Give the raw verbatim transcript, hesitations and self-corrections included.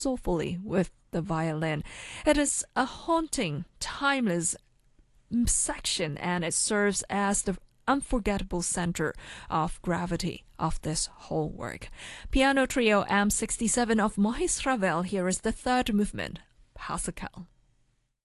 soulfully with the violin. It is a haunting, timeless section, and it serves as the unforgettable center of gravity of this whole work. Piano Trio M sixty-seven of Maurice Ravel. Here is the third movement, Pascal.